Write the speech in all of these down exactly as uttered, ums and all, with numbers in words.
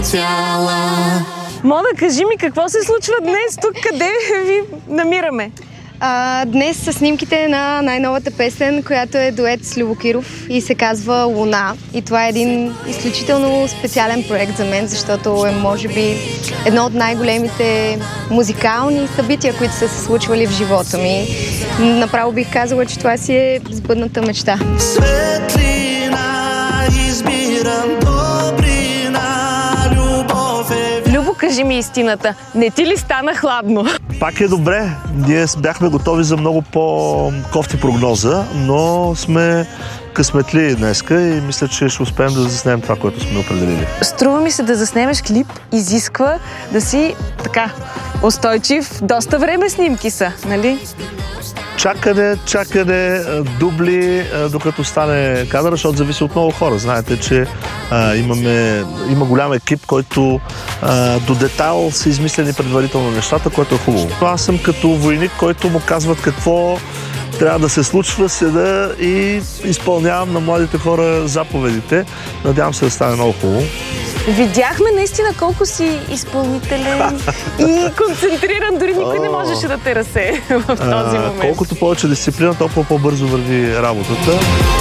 цяла. Мона, кажи ми, какво се случва днес тук? Къде ви намираме? А, днес са снимките на най-новата песен, която е дует с Любо Киров и се казва Луна. И това е един изключително специален проект за мен, защото е, може би, едно от най-големите музикални събития, които са се случвали в живота ми. Направо бих казала, че това си е сбъдната мечта. Светлина избирам, добрина, любов е... Любо, кажи ми истината. Не ти ли стана хладно? Пак е добре. Ние бяхме готови за много по-кофти прогноза, но сме късметли днеска и мисля, че ще успеем да заснем това, което сме определили. Струва ми се да заснемеш клип, изисква да си така устойчив. Доста време снимки са, нали? Чакане, чакане, дубли, докато стане кадър, защото зависи от много хора. Знаете, че а, имаме, има голям екип, който а, до детайл са измислени предварително нещата, което е хубаво. Аз съм като войник, който му казват какво трябва да се случва, седа и изпълнявам на младите хора заповедите. Надявам се да стане много хубаво. Видяхме наистина колко си изпълнителен и концентриран. Дори никой не можеше да те разсее в този момент. А, колкото повече дисциплина, толкова по-бързо върви работата.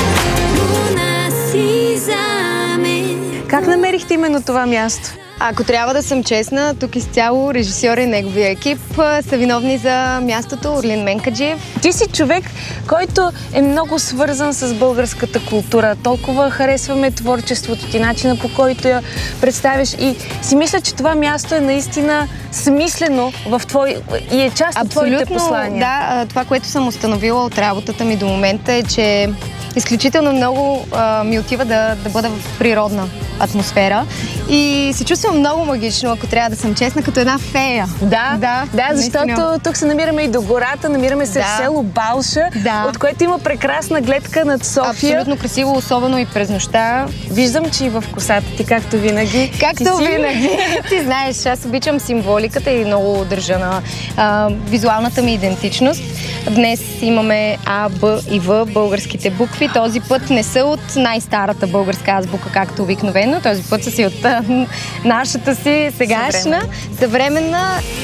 Как намерихте именно това място? Ако трябва да съм честна, тук изцяло режисьора и неговия екип са виновни за мястото. Орлин Менкаджиев. Ти си човек, който е много свързан с българската култура. Толкова харесваме творчеството ти, начина по който я представяш и си мисля, че това място е наистина смислено в твой... и е част от твоите послания. Да, това, което съм установила от работата ми до момента е, че изключително много а, ми отива да, да бъда в природна атмосфера и се чувствам много магично, ако трябва да съм честна, като една фея. Да, да, да, защото наистина. Тук се намираме и до гората, намираме се да. в село Балша, да. от което има прекрасна гледка над София. Абсолютно красиво, особено и през нощта. Виждам, че и в косата ти, както винаги. Както ти винаги. Ти знаеш, аз обичам символиката и много държа на а, визуалната ми идентичност. Днес имаме А, Б и В, българските букви. Този път не са от най-старата българска азбука, както обикновено. Този път са си от а, нашата си сегашна, съвременна. съвременна.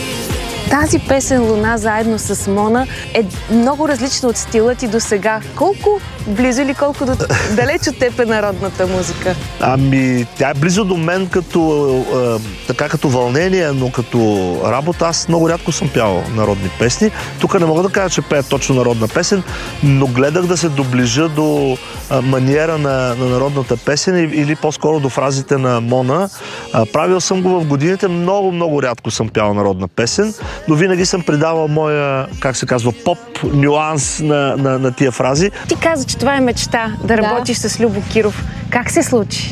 Тази песен Луна заедно с Мона е много различна от стила ти до сега. Колко близо или колко до... далеч от теб е народната музика? Ами, тя е близо до мен като, е, така като вълнение, но като работа. Аз много рядко съм пял народни песни. Тук не мога да кажа, че пея точно народна песен, но гледах да се доближа до е, маниера на, на народната песен или по-скоро до фразите на Мона. Е, правил съм го в годините, много, много рядко съм пял народна песен, но винаги съм придавал моя, как се казва, поп нюанс на, на, на тия фрази. Ти каза, че това е мечта, да, да работиш с Любо Киров. Как се случи?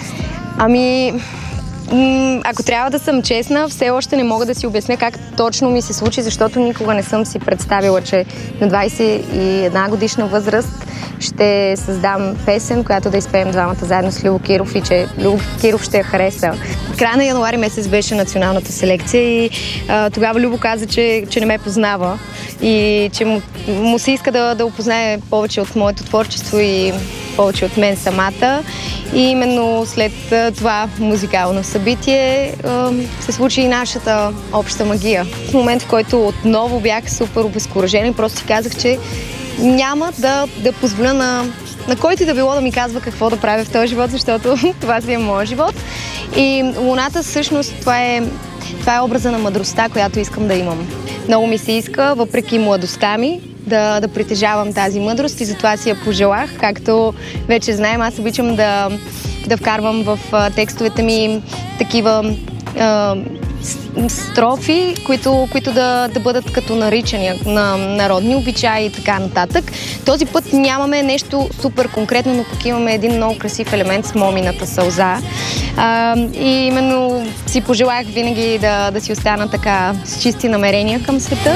Ами, м- ако трябва да съм честна, все още не мога да си обясня как точно ми се случи, защото никога не съм си представила, че на двайсет и една годишна възраст ще създам песен, която да изпеем двамата заедно с Любо Киров и че Любо Киров ще я хареса. Края на януари месец беше националната селекция и а, тогава Любо каза, че, че не ме познава и че му, му се иска да, да опознае повече от моето творчество и повече от мен самата. И именно след това музикално събитие а, се случи и нашата обща магия. В момент, в който отново бях супер обезкуражена и просто си казах, че няма да, да позволя на, на който и да било да ми казва какво да правя в този живот, защото това си е моят живот. И Луната всъщност това е, това е образа на мъдростта, която искам да имам. Много ми се иска, въпреки младостта ми, да, да притежавам тази мъдрост и затова си я пожелах. Както вече знаем, аз обичам да, да вкарвам в текстовете ми такива а, строфи, които, които да, да бъдат като наричания на народни обичаи и така нататък. Този път нямаме нещо супер конкретно, но пък имаме един много красив елемент с момината сълза. А, и именно си пожелах винаги да, да си остана така с чисти намерения към света.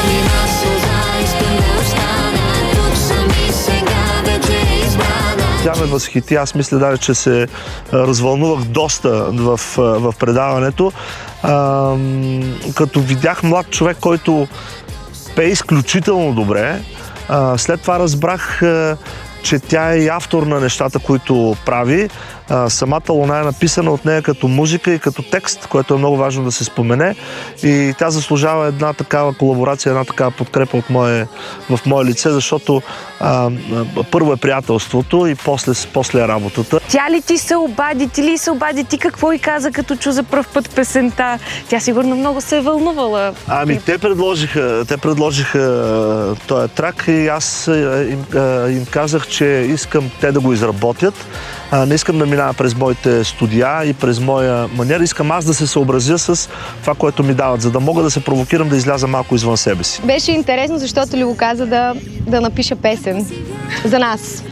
Тя ме възхити. Аз мисля даже, че се развълнувах доста в, в предаването. А, като видях млад човек, който пее изключително добре. А, след това разбрах, а, че тя е и автор на нещата, които прави. А, самата луна е написана от нея като музика и като текст, което е много важно да се спомене. И тя заслужава една такава колаборация, една такава подкрепа от мое, в мое лице, защото а, първо е приятелството и после, после е работата. Тя ли ти се обади, ти ли се обади, ти какво и каза, като чу за пръв път песента? Тя сигурно много се е вълнувала. Ами те предложиха, те предложиха този трак и аз им, им казах, че искам те да го изработят. Не искам да минава през моите студия и през моя маниер. Искам аз да се съобразя с това, което ми дават, за да мога да се провокирам да изляза малко извън себе си. Беше интересно, защото Любо каза да, да напиша песен за нас.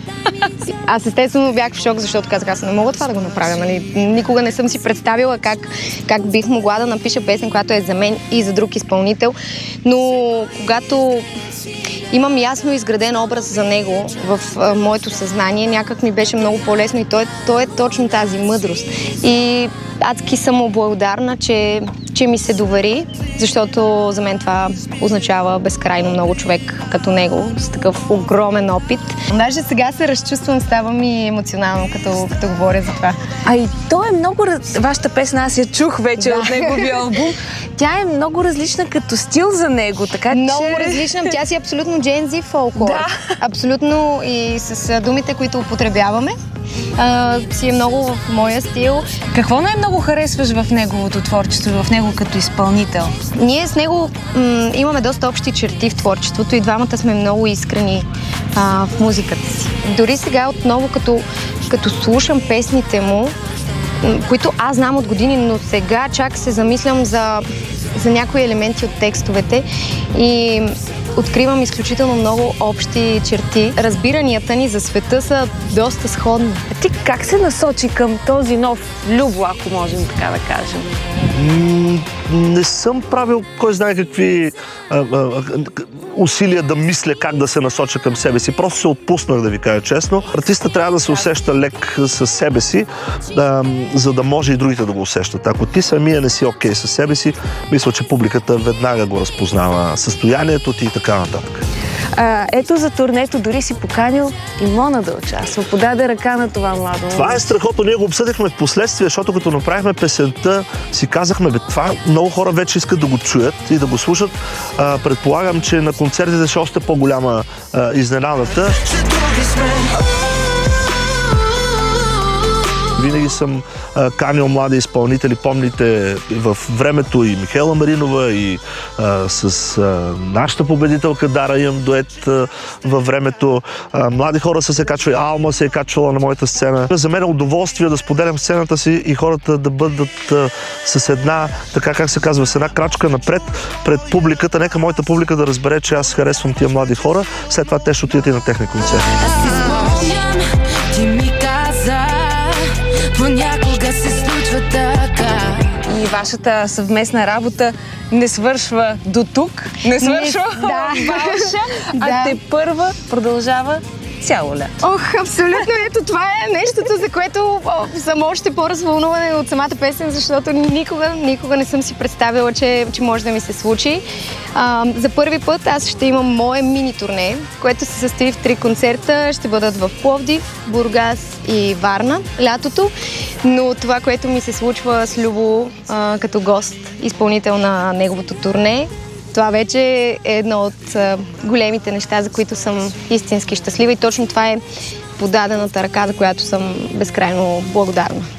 Аз естествено бях в шок, защото казах, аз не мога това да го направя. Нали? Никога не съм си представила как, как бих могла да напиша песен, която е за мен и за друг изпълнител. Но когато имам ясно изграден образ за него в а, моето съзнание, някак ми беше много по-лесно и то е, то е точно тази мъдрост. И адски съм му благодарна, че, че ми се довери, защото за мен това означава безкрайно много човек като него, с такъв огромен опит. Даже сега се разчувствам, става ми емоционално, като, като говоря за това. А и то е много... Вашата песен, аз я чух вече Да. от неговия албум. Тя е много различна като стил за него, така Много че... различна. Тя си е абсолютно Gen Z фолклор. Да. Абсолютно и с думите, които употребяваме. А, си е много в моя стил. Какво най-много харесваш в неговото творчество, в него като изпълнител? Ние с него м- имаме доста общи черти в творчеството и двамата сме много искрени а, в музиката си. Дори сега отново, като, като слушам песните му, м- които аз знам от години, но сега чак се замислям за, за някои елементи от текстовете и откривам изключително много общи черти. Разбиранията ни за света са доста сходни. А ти как се насочи към този нов Любо, ако можем така да кажем? М- не съм правил кой знае какви а, а, усилия да мисля как да се насоча към себе си. Просто се отпуснах, да ви кажа честно. Артистът трябва да се усеща лек със себе си, а, за да може и другите да го усещат. Ако ти самия не си окей със себе си, мисля, че публиката веднага го разпознава състоянието ти и така нататък. А, ето за турнето дори си поканил и Мона да участва. Подаде ръка на това младо. Това е страхотно. Ние го обсъдихме в последствие, защото като направихме песента, си казахме, бе, това много хора вече искат да го чуят и да го слушат. А, предполагам, че на концертите ще е още по-голяма а, изненадата. Винаги съм а, канил млади изпълнители. Помните в времето и Михайла Маринова, и а, с а, нашата победителка Дара имам дует а, във времето. А, млади хора са се качвали. Алма се е качвала на моята сцена. За мен е удоволствие да споделям сцената си и хората да бъдат а, с една, така как се казва, с една крачка напред пред публиката. Нека моята публика да разбере, че аз харесвам тия млади хора. След това те ще отидат и на техни концерти. Понякога се случва така. И вашата съвместна работа не свършва до тук, не свършва Не, да. ваша, а Да. те първа продължава цяло лято. Ох, абсолютно. Ето това е нещото, за което о, съм още по-развълнувана от самата песен, защото никога, никога не съм си представила, че, че може да ми се случи. А, за първи път аз ще имам мое мини турне, което се състои в три концерта. Ще бъдат в Пловдив, Бургас и Варна лятото. Но това, което ми се случва с Любо а, като гост, изпълнител на неговото турне, това вече е едно от а, големите неща, за които съм истински щастлива и точно това е подадената ръка, за която съм безкрайно благодарна.